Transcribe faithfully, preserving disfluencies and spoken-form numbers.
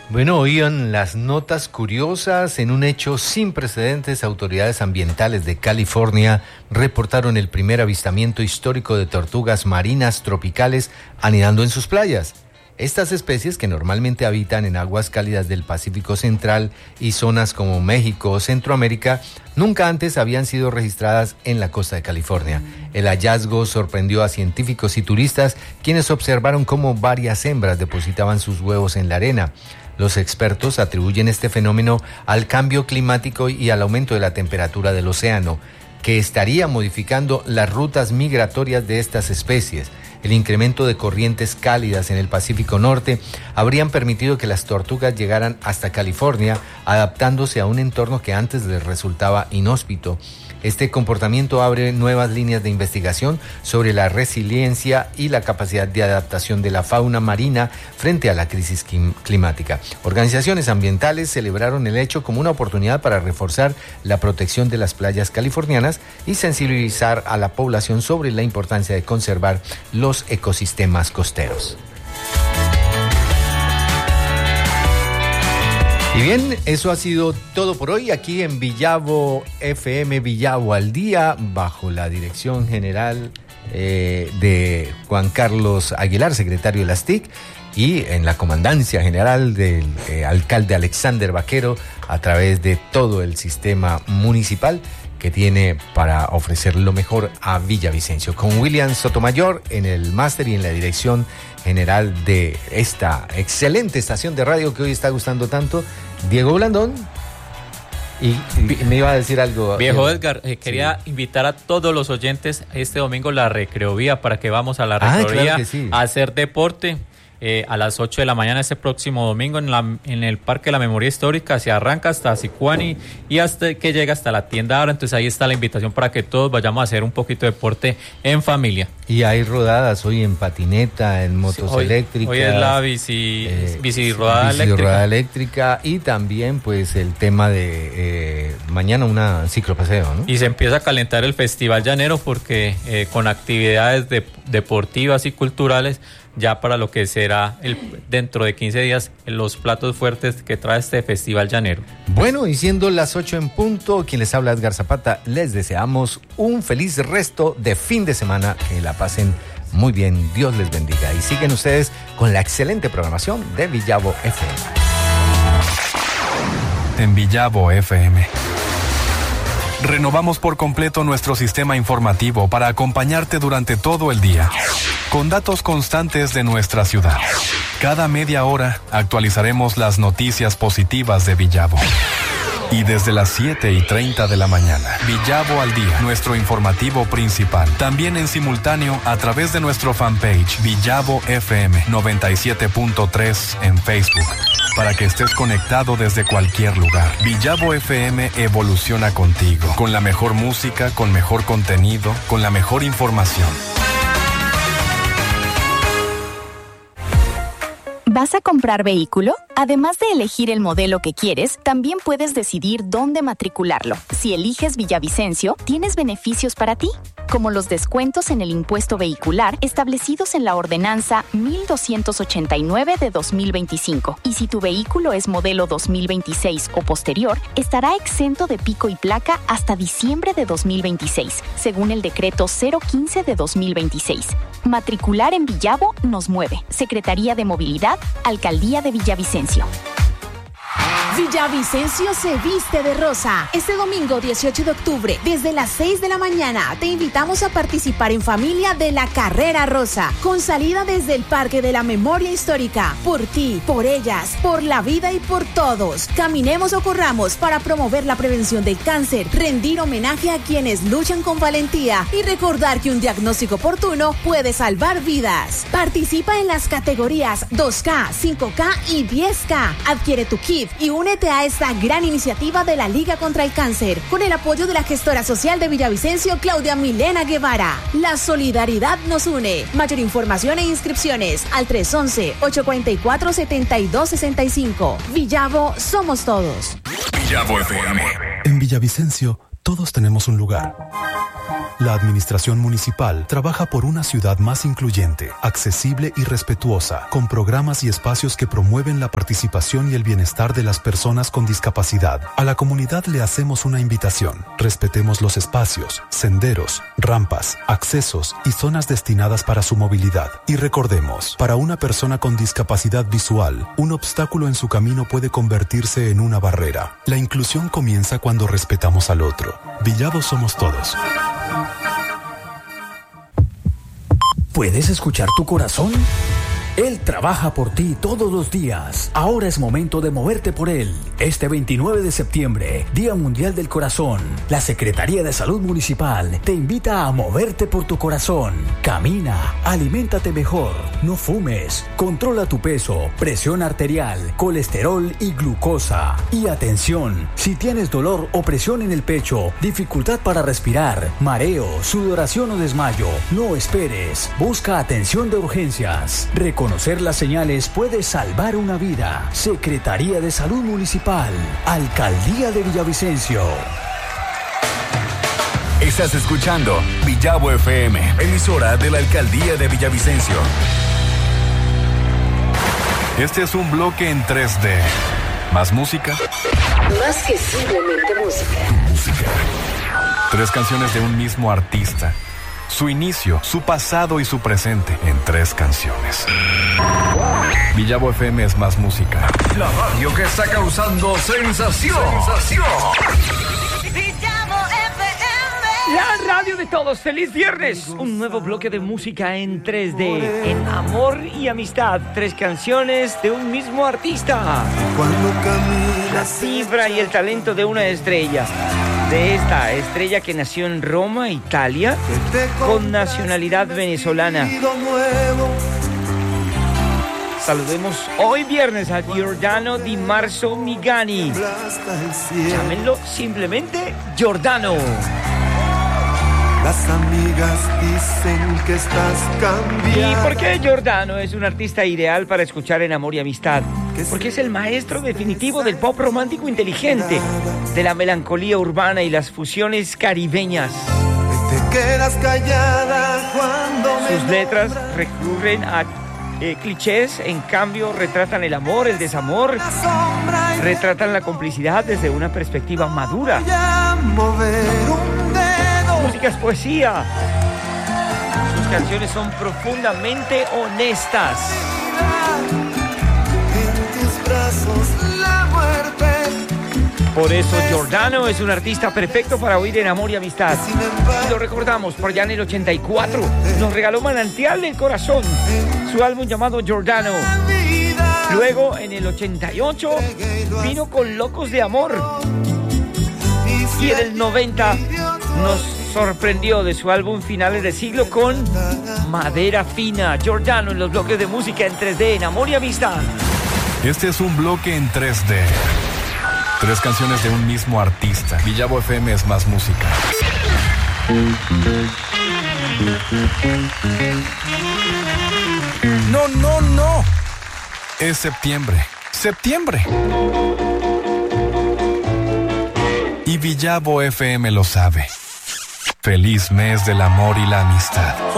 Bueno, oían las notas curiosas. En un hecho sin precedentes, autoridades ambientales de California reportaron el primer avistamiento histórico de tortugas marinas tropicales anidando en sus playas. Estas especies, que normalmente habitan en aguas cálidas del Pacífico Central y zonas como México o Centroamérica, nunca antes habían sido registradas en la costa de California. El hallazgo sorprendió a científicos y turistas, quienes observaron cómo varias hembras depositaban sus huevos en la arena. Los expertos atribuyen este fenómeno al cambio climático y al aumento de la temperatura del océano, que estaría modificando las rutas migratorias de estas especies. El incremento de corrientes cálidas en el Pacífico Norte habrían permitido que las tortugas llegaran hasta California, adaptándose a un entorno que antes les resultaba inhóspito. Este comportamiento abre nuevas líneas de investigación sobre la resiliencia y la capacidad de adaptación de la fauna marina frente a la crisis climática. Organizaciones ambientales celebraron el hecho como una oportunidad para reforzar la protección de las playas californianas y sensibilizar a la población sobre la importancia de conservar los ecosistemas costeros. Y bien, eso ha sido todo por hoy aquí en Villavo F M, Villavo al Día, bajo la dirección general eh, de Juan Carlos Aguilar, secretario de las T I C, y en la comandancia general del eh, alcalde Alexander Vaquero, a través de todo el sistema municipal que tiene para ofrecer lo mejor a Villavicencio. Con William Sotomayor en el máster y en la dirección general de esta excelente estación de radio que hoy está gustando tanto, Diego Blandón. Y, y me iba a decir algo. Viejo Edgar, eh, quería sí. invitar a todos los oyentes este domingo la Recreovía, para que vamos a la Recreovía ah, claro sí. a hacer deporte. Eh, a las ocho de la mañana este próximo domingo en, la, en el Parque de la Memoria Histórica. Se arranca hasta Sicuani y hasta que llega hasta la tienda ahora. Entonces ahí está la invitación para que todos vayamos a hacer un poquito de deporte en familia. Y hay rodadas hoy en patineta, en motos sí, hoy, eléctricas. Hoy es la bici, eh, bici rodada bici eléctrica. rodada eléctrica y también pues el tema de eh, mañana una ciclopaseo, ¿no? Y se empieza a calentar el Festival Llanero porque eh, con actividades de, deportivas y culturales ya para lo que será el, dentro de quince días los platos fuertes que trae este Festival Llanero. Bueno, y siendo las ocho en punto, quien les habla Edgar Zapata, les deseamos un feliz resto de fin de semana, que la pasen muy bien, Dios les bendiga, y siguen ustedes con la excelente programación de Villavo F M. En Villavo F M renovamos por completo nuestro sistema informativo para acompañarte durante todo el día, con datos constantes de nuestra ciudad. Cada media hora actualizaremos las noticias positivas de Villavo. Y desde las siete y treinta de la mañana, Villavo al Día, nuestro informativo principal. También en simultáneo a través de nuestro fanpage Villavo F M noventa y siete punto tres en Facebook, para que estés conectado desde cualquier lugar. Villavo F M evoluciona contigo, con la mejor música, con mejor contenido, con la mejor información. ¿Vas a comprar vehículo? Además de elegir el modelo que quieres, también puedes decidir dónde matricularlo. Si eliges Villavicencio, tienes beneficios para ti, como los descuentos en el impuesto vehicular establecidos en la ordenanza mil doscientos ochenta y nueve de dos mil veinticinco. Y si tu vehículo es modelo dos mil veintiséis o posterior, estará exento de pico y placa hasta diciembre de dos mil veintiséis, según el decreto cero quince de dos mil veintiséis. Matricular en Villavo nos mueve. Secretaría de Movilidad, Alcaldía de Villavicencio. Villavicencio se viste de rosa. Este domingo dieciocho de octubre, desde las seis de la mañana, te invitamos a participar en familia de la Carrera Rosa, con salida desde el Parque de la Memoria Histórica. Por ti, por ellas, por la vida y por todos. Caminemos o corramos para promover la prevención del cáncer, rendir homenaje a quienes luchan con valentía y recordar que un diagnóstico oportuno puede salvar vidas. Participa en las categorías dos K, cinco K y diez K. Adquiere tu kit y únete a esta gran iniciativa de la Liga contra el Cáncer, con el apoyo de la gestora social de Villavicencio, Claudia Milena Guevara. La solidaridad nos une. Mayor información e inscripciones al tres once, ocho cuatro cuatro, siete dos seis cinco. Villavo, somos todos. Villavo F M. En Villavicencio, todos tenemos un lugar. La Administración Municipal trabaja por una ciudad más incluyente, accesible y respetuosa, con programas y espacios que promueven la participación y el bienestar de las personas con discapacidad. A la comunidad le hacemos una invitación. Respetemos los espacios, senderos, rampas, accesos y zonas destinadas para su movilidad. Y recordemos, para una persona con discapacidad visual, un obstáculo en su camino puede convertirse en una barrera. La inclusión comienza cuando respetamos al otro. Villavo somos todos. ¿Puedes escuchar tu corazón? Él trabaja por ti todos los días. Ahora es momento de moverte por él. Este veintinueve de septiembre, Día Mundial del Corazón, la Secretaría de Salud Municipal te invita a moverte por tu corazón. Camina, aliméntate mejor, no fumes, controla tu peso, presión arterial, colesterol y glucosa. Y atención, si tienes dolor o presión en el pecho, dificultad para respirar, mareo, sudoración o desmayo, no esperes. Busca atención de urgencias. Conocer las señales puede salvar una vida. Secretaría de Salud Municipal, Alcaldía de Villavicencio. Estás escuchando Villavo F M, emisora de la Alcaldía de Villavicencio. Este es un bloque en tres D. ¿Más música? Más que simplemente música. Música. Tres canciones de un mismo artista. Su inicio, su pasado y su presente en tres canciones. Villavo F M es más música. La radio que está causando sensación. Sensación. Villavo F M. La radio de todos. Feliz viernes. Un nuevo bloque de música en tres D. En amor y amistad. Tres canciones de un mismo artista. La fibra y el talento de una estrella. De esta estrella que nació en Roma, Italia, con nacionalidad venezolana. Saludemos hoy viernes a Giordano Di Marzo Migani. Llámenlo simplemente Giordano. Las amigas dicen que estás cambiando. ¿Y por qué Giordano es un artista ideal para escuchar en amor y amistad? Porque es el maestro definitivo del pop romántico inteligente, de la melancolía urbana y las fusiones caribeñas. Te quedas callada cuando me... Sus letras recurren a eh, clichés, en cambio retratan el amor, el desamor, retratan la complicidad desde una perspectiva madura. Música es poesía. Sus canciones son profundamente honestas. En tus brazos la muerte. Por eso Giordano es un artista perfecto para oír en amor y amistad. Y lo recordamos, por allá en el ochenta y cuatro nos regaló Manantial del Corazón, su álbum llamado Giordano. Luego en el ochenta y ocho vino con Locos de Amor. Y en el noventa nos sorprendió de su álbum Finales de Siglo con Madera Fina. Giordano en los bloques de música en tres D, en amor y amistad. Este es un bloque en tres D. Tres canciones de un mismo artista. Villavo F M es más música. No, no, no. Es septiembre. Septiembre. Y Villavo F M lo sabe. Feliz mes del amor y la amistad.